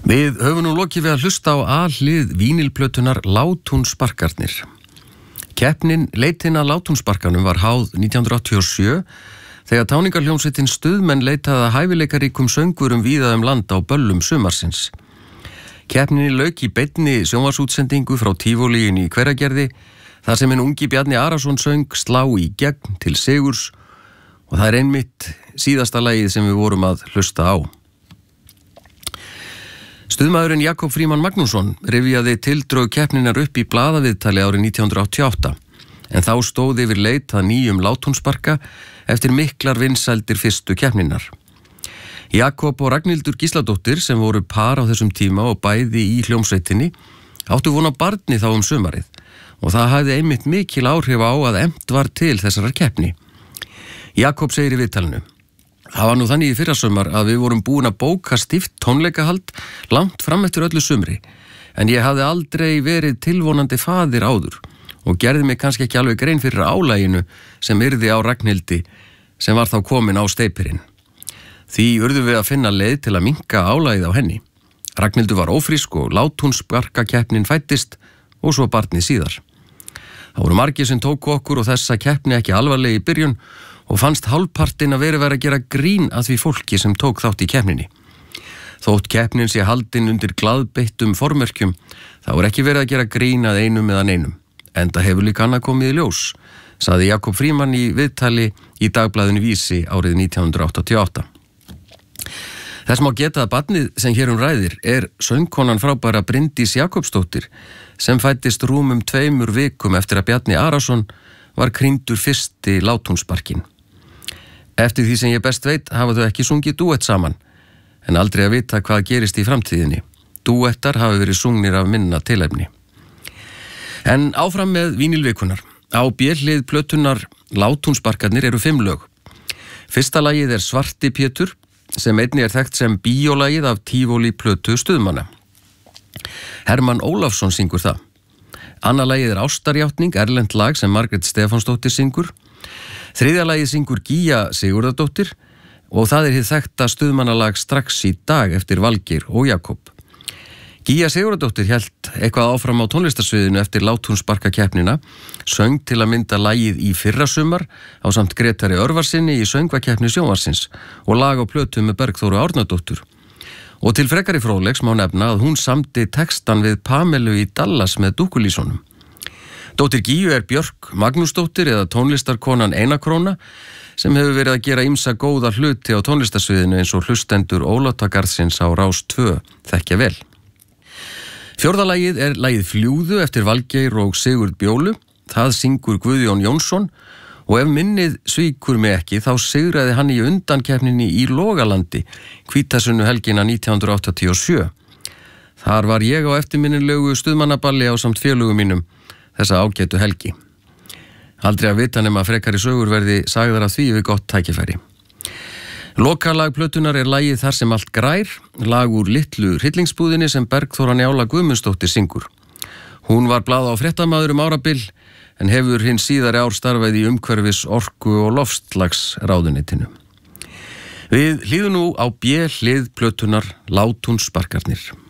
Við höfum nú lokið við að hlusta á A-hlið vínilplötunar Látúnsbarkarnir. Keppnin leitin að Látúnsbarkanum var háð 1987 þegar táningarhljómsveitin Stuðmenn leitaði að hæfileikaríkum söngvurum víða land á böllum sumarsins. Keppninni lauk í beinni sjónvarpsútsendingu frá Tívolíinu í Hveragerði þar sem hinn ungi Bjarni Arason söng Slá í gegn til sigurs og það einmitt síðasta lagið sem við vorum að hlusta á. Stuðmaðurinn Jakob Frímann Magnússon rifjaði tildrög keppninar upp í blaðaviðtali árið 1988 en þá stóð yfir leit að nýjum Látúnsbarka eftir miklar vinsældir fyrstu keppninar. Jakob og Ragnhildur Gísladóttir sem voru par á þessum tíma og bæði í hljómsveitinni áttu von á barni þá sumarið og það hafði einmitt mikil áhrif á að efnt var til þessarar keppni. Jakob segir í viðtalinu: Það var nú þannig í fyrrasumar að við vorum búin að bóka stíft tónleikahald langt fram eftir öllu sumri, en ég hafði aldrei verið tilvonandi faðir áður og gerði mig kannski ekki alveg grein fyrir álaginu sem yrði á Ragnhildi sem var þá komin á steypirinn. Því urðum við að finna leið til að minnka álagið á henni. Ragnhildur var ófrísk og Látúnsbarkakeppnin fæddist og svo barnið síðar. Það voru margir sem tóku okkur og þessa keppni ekki alvarlega í byrjun og fannst hálfpartinn að verið að gera grín að því fólki sem tók þátt í keppninni. Þótt keppnin sé haldin undir glaðbeittum formerkjum, þá ekki verið að gera grín að einum eða neinum. Enda hefur líka annað komið í ljós, sagði Jakob Frímann í viðtali í dagblaðinu Vísi árið 1988. Þess má geta að barnið sem hér ræðir er söngkonan frábæra Bryndís Jakobsdóttir sem fæddist rúmum 2 vikum eftir að Bjarni Arason var krýndur fyrsti Látúnsbarkinn. Eftir því sem ég best veit hafa þau ekki sungið dúett saman, en aldrei að vita hvað gerist í framtíðinni. Dúettar hafa verið sungnir af minna tilefni. En áfram með vínilvikunar. Á B-hlið plötunar Látúnsbarkarnir eru 5 lög. Fyrsta lagið er Svarti Pétur, sem einnig er þekkt sem bíólagið af Tívolí plötu Stuðmanna. Hermann Ólafsson syngur það. Annað lagið er Ástarjátning, erlent lag sem Margrét Stefánsdóttir syngur. Þriðja lagið syngur Gíja Sigurðardóttir og það er hið þekkta Stuðmannalag Strax í dag eftir Valgeir og Jakob. Gíja Sigurðardóttir hélt eitthvað áfram á tónlistarsviðinu eftir Látúnsbarkakeppnina, söng til að mynda lagið Í fyrrasumar ásamt Grétari Örvarsinni í söngvakeppni sjónvarpsins og lag á plötu með Bergþóru Árnadóttur. Og til frekari fróðleiks má nefna að hún samdi textan við Pamelu í Dallas með dúkkulísunum. Dóttir Gíju er Björk Magnúsdóttir eða tónlistarkonan Einakróna sem hefur verið að gera ýmsa góða hluti á tónlistarsviðinu eins og hlustendur Ólatagarðsins á Rás 2 þekkja vel. Fjórða lagið er lagið Fljúðu eftir Valgeir og Sigurð Bjólu. Það syngur Guðjón Jónsson og ef minnið svíkur mig ekki þá sigraði hann í undankeppninni í Logalandi hvítasunnu helgina 1987. Þar var ég á eftirminnilegu stuðmannaballi ásamt félögum mínum þessa ágætu helgi. Aldrei að vita nema frekari sögur verði sagðar af því við gott tækifæri. Lokalag plötunar er lagið Þar sem allt grær, lag úr Litlu hryllingsbúðinni sem Bergþóra Njála Guðmundsdóttir syngur. Hún var blaða á fréttamaður árabil en hefur hinn síðari ár starfað í umhverfis, orku og loftslagsráðuneytinu. Við hlýðum nú á B-hlið plötunar Látúnsbarkarnir.